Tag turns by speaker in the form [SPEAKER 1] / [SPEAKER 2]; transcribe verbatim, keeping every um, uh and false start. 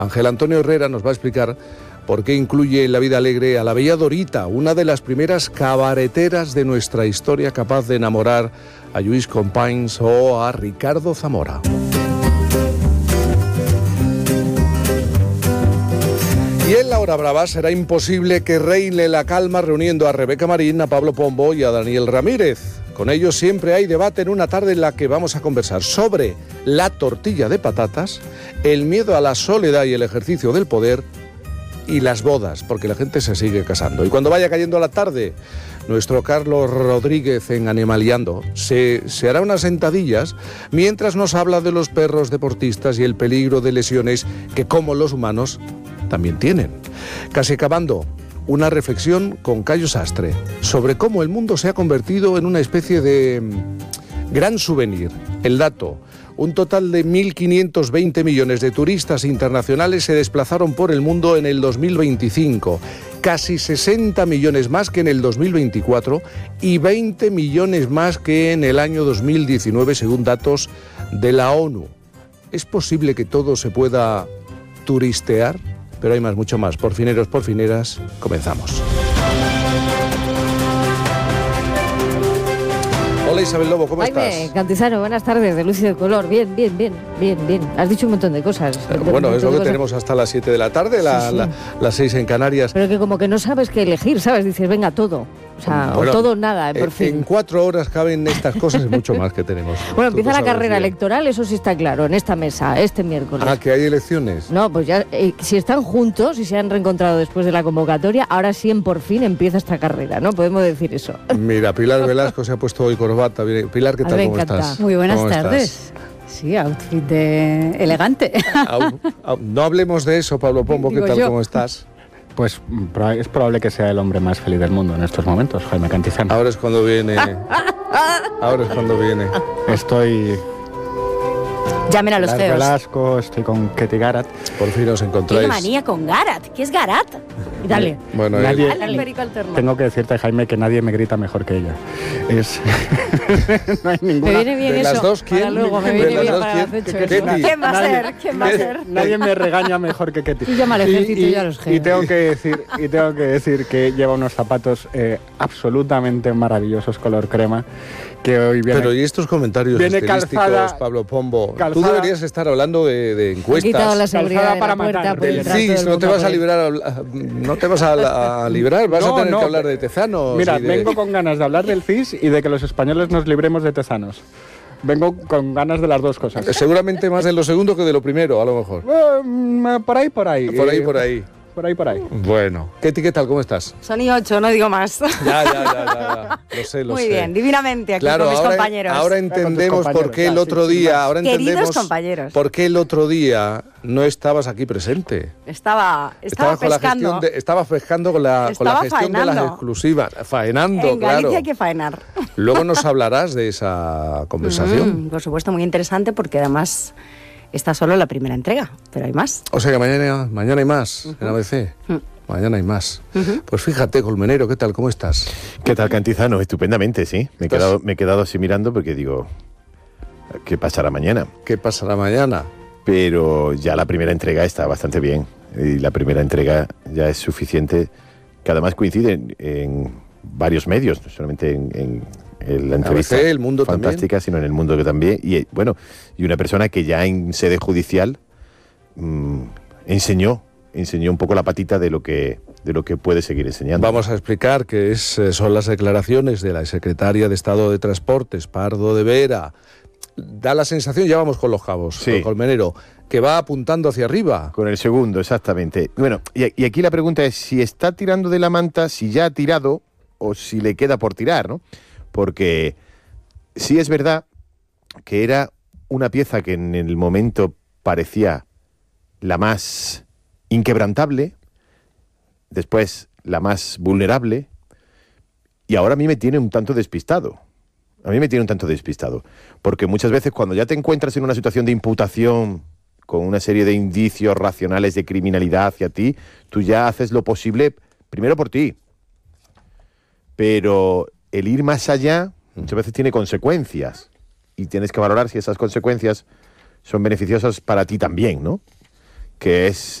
[SPEAKER 1] Ángel Antonio Herrera nos va a explicar por qué incluye en La vida alegre a la bella Dorita, una de las primeras cabareteras de nuestra historia capaz de enamorar a Lluís Companys o a Ricardo Zamora. Y en La Hora Brava será imposible que reine la calma reuniendo a Rebeca Marín, a Pablo Pombo y a Daniel Ramírez. Con ellos siempre hay debate en una tarde en la que vamos a conversar sobre la tortilla de patatas, el miedo a la soledad y el ejercicio del poder y las bodas, porque la gente se sigue casando. Y cuando vaya cayendo la tarde, nuestro Carlos Rodríguez en Animaliando se, se hará unas sentadillas mientras nos habla de los perros deportistas y el peligro de lesiones que, como los humanos, también tienen. Casi acabando, una reflexión con Cayo Sastre sobre cómo el mundo se ha convertido en una especie de gran souvenir. El dato: un total de mil quinientos veinte millones de turistas internacionales se desplazaron por el mundo en el dos mil veinticinco, casi sesenta millones más que en el dos mil veinticuatro y veinte millones más que en el año dos mil diecinueve, según datos de la ONU. ¿Es posible que todo se pueda turistear? Pero hay más, mucho más. Porfineros, porfineras, comenzamos. Hola Isabel Lobo, ¿cómo
[SPEAKER 2] Jaime
[SPEAKER 1] estás?
[SPEAKER 2] Cantizano, buenas tardes, de Luz y de Color. Bien, bien, bien, bien, bien. Has dicho un montón de cosas.
[SPEAKER 1] Pero bueno, es lo que tenemos hasta las siete de la tarde, la, sí, sí. La, las seis en Canarias.
[SPEAKER 2] Pero que como que no sabes qué elegir, ¿sabes? Dices, venga, todo. O sea, bueno, o todo o nada, por
[SPEAKER 1] en,
[SPEAKER 2] fin.
[SPEAKER 1] En cuatro horas caben estas cosas y mucho más que tenemos.
[SPEAKER 2] Bueno, empieza la carrera bien. electoral, eso sí está claro, en esta mesa, este miércoles.
[SPEAKER 1] Ah, que hay elecciones.
[SPEAKER 2] No, pues ya, eh, si están juntos y se han reencontrado después de la convocatoria, ahora sí, en por fin, empieza esta carrera, ¿no? Podemos decir eso.
[SPEAKER 1] Mira, Pilar Velasco se ha puesto hoy corbata. Pilar, ¿qué tal?
[SPEAKER 2] Me
[SPEAKER 1] ¿Cómo
[SPEAKER 2] encanta.
[SPEAKER 1] estás?
[SPEAKER 3] Muy buenas
[SPEAKER 1] ¿Cómo
[SPEAKER 3] tardes.
[SPEAKER 1] Estás?
[SPEAKER 3] Sí, outfit de elegante.
[SPEAKER 1] Au, au, no hablemos de eso, Pablo Pombo, ¿qué tal? Yo. ¿Cómo estás?
[SPEAKER 4] Pues es probable que sea el hombre más feliz del mundo en estos momentos, Jaime Cantizano.
[SPEAKER 1] Ahora es cuando viene. Ahora es cuando viene.
[SPEAKER 4] Estoy...
[SPEAKER 3] Llamen a los
[SPEAKER 4] Pilar
[SPEAKER 3] feos.
[SPEAKER 4] Velasco, estoy con Ketty Garat.
[SPEAKER 1] Por fin os encontráis.
[SPEAKER 3] Qué manía con Garat. ¿Qué es Garat?
[SPEAKER 2] Dale.
[SPEAKER 1] Bueno,
[SPEAKER 4] nadie,
[SPEAKER 2] el...
[SPEAKER 4] tengo que decirte, Jaime, que nadie me grita mejor que ella. Es... no hay ninguna...
[SPEAKER 2] Me viene bien
[SPEAKER 1] de
[SPEAKER 2] eso.
[SPEAKER 1] Las dos, ¿quién?
[SPEAKER 2] Para luego, me viene bien para el
[SPEAKER 3] ¿Quién, ¿Quién va a ser? ¿Quién va a ser?
[SPEAKER 4] Nadie me regaña mejor que Ketty.
[SPEAKER 2] Tú llama al ejército y, y, y a los jefes.
[SPEAKER 4] Y tengo que decir, y tengo que decir que lleva unos zapatos eh, absolutamente maravillosos, color crema, que hoy viene...
[SPEAKER 1] Pero y estos comentarios
[SPEAKER 4] viene
[SPEAKER 1] estilísticos,
[SPEAKER 4] calzada,
[SPEAKER 1] Pablo Pombo,
[SPEAKER 4] calzada,
[SPEAKER 1] tú deberías estar hablando de, de encuestas.
[SPEAKER 2] La seguridad de
[SPEAKER 4] para
[SPEAKER 2] la puerta,
[SPEAKER 4] matar,
[SPEAKER 2] por
[SPEAKER 1] del C I S, no te vas a librar, no te vas a, a librar, vas
[SPEAKER 4] no,
[SPEAKER 1] a tener
[SPEAKER 4] no.
[SPEAKER 1] que hablar de tezanos.
[SPEAKER 4] Mira,
[SPEAKER 1] de...
[SPEAKER 4] vengo con ganas de hablar del C I S y de que los españoles nos libremos de tezanos. Vengo con ganas de las dos cosas.
[SPEAKER 1] Seguramente más de lo segundo que de lo primero, a lo mejor.
[SPEAKER 4] Eh, por ahí, por ahí.
[SPEAKER 1] Por ahí, por ahí.
[SPEAKER 4] Por ahí, por ahí.
[SPEAKER 1] Bueno. Ketty, ¿qué tal? ¿Cómo estás?
[SPEAKER 3] Son y ocho, no digo más.
[SPEAKER 1] Ya, ya, ya, ya, ya. Lo sé, lo
[SPEAKER 3] Muy
[SPEAKER 1] sé.
[SPEAKER 3] Muy bien, divinamente aquí
[SPEAKER 1] claro,
[SPEAKER 3] con mis
[SPEAKER 1] ahora,
[SPEAKER 3] compañeros.
[SPEAKER 1] Ahora entendemos por qué el otro
[SPEAKER 3] sí, sí,
[SPEAKER 1] día... Ahora
[SPEAKER 3] Queridos
[SPEAKER 1] entendemos
[SPEAKER 3] compañeros.
[SPEAKER 1] por qué el otro día no estabas aquí presente.
[SPEAKER 3] Estaba, estaba
[SPEAKER 1] Estabas con la
[SPEAKER 3] pescando.
[SPEAKER 1] gestión de, estabas pescando con la, con la gestión
[SPEAKER 3] faenando.
[SPEAKER 1] de las exclusivas. Faenando,
[SPEAKER 3] En Galicia
[SPEAKER 1] claro.
[SPEAKER 3] hay que faenar.
[SPEAKER 1] Luego nos hablarás de esa conversación.
[SPEAKER 3] Mm, por supuesto, muy interesante porque además... Está solo la primera entrega, pero hay más.
[SPEAKER 1] O sea que mañana, mañana hay más uh-huh. en A B C. Uh-huh. Mañana hay más. Uh-huh. Pues fíjate, Colmenero, ¿qué tal? ¿Cómo estás?
[SPEAKER 5] ¿Qué tal, Cantizano? Estupendamente, sí. Me he, quedado, me he quedado así mirando porque digo, ¿qué pasará mañana?
[SPEAKER 1] ¿Qué pasará mañana?
[SPEAKER 5] Pero ya la primera entrega está bastante bien. Y la primera entrega ya es suficiente, que además coincide en, en varios medios, no solamente en... en la entrevista
[SPEAKER 1] A B C, El Mundo
[SPEAKER 5] fantástica,
[SPEAKER 1] también.
[SPEAKER 5] Sino en El Mundo que también. Y bueno, y una persona que ya en sede judicial mmm, enseñó, enseñó un poco la patita de lo que de lo que puede seguir enseñando.
[SPEAKER 1] Vamos a explicar que es, son las declaraciones de la secretaria de Estado de Transportes, Pardo de Vera. Da la sensación, ya vamos con los cabos,
[SPEAKER 5] sí.
[SPEAKER 1] Colmenero, que va apuntando hacia arriba.
[SPEAKER 5] Con el segundo, exactamente. Bueno, y, y aquí la pregunta es si está tirando de la manta, si ya ha tirado o si le queda por tirar, ¿no? Porque sí es verdad que era una pieza que en el momento parecía la más inquebrantable, después la más vulnerable, y ahora a mí me tiene un tanto despistado. A mí me tiene un tanto despistado. Porque muchas veces cuando ya te encuentras en una situación de imputación, con una serie de indicios racionales de criminalidad hacia ti, tú ya haces lo posible, primero por ti, pero... el ir más allá muchas veces tiene consecuencias y tienes que valorar si esas consecuencias son beneficiosas para ti también, ¿no? que es